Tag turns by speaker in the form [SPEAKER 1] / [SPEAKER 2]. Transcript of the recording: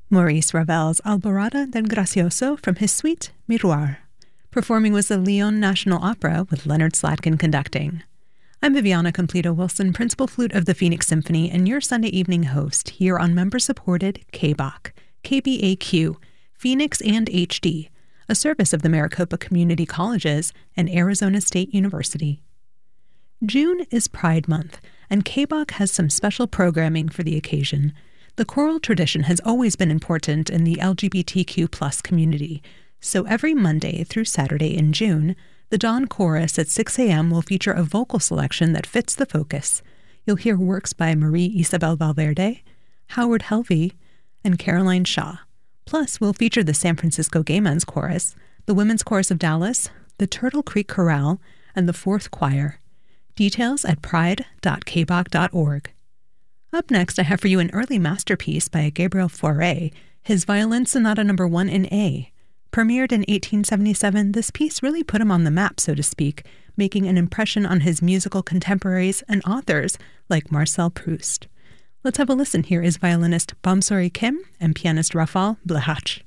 [SPEAKER 1] Maurice Ravel's Alborada del Gracioso from his suite Miroir. Performing was the Lyon National Opera with Leonard Slatkin conducting. I'm Viviana Completo-Wilson, principal flute of the Phoenix Symphony, and your Sunday evening host here on member-supported KBAQ, KBAQ, Phoenix and HD, a service of the Maricopa Community Colleges and Arizona State University. June is Pride Month, and KBAQ has some special programming for the occasion. The choral tradition has always been important in the LGBTQ+ community, so every Monday through Saturday in June, the Dawn Chorus at 6 a.m. will feature a vocal selection that fits the focus. You'll hear works by Marie Isabel Valverde, Howard Helvey, and Caroline Shaw. Plus, we'll feature the San Francisco Gay Men's Chorus, the Women's Chorus of Dallas, the Turtle Creek Chorale, and the Fourth Choir. Details at pride.kbach.org. Up next, I have for you an early masterpiece by Gabriel Fauré, his Violin Sonata No. 1 in A. Premiered in 1877, this piece really put him on the map, so to speak, making an impression on his musical contemporaries and authors like Marcel Proust. Let's have a listen. Here is violinist Bamsori Kim and pianist Rafal Blechach.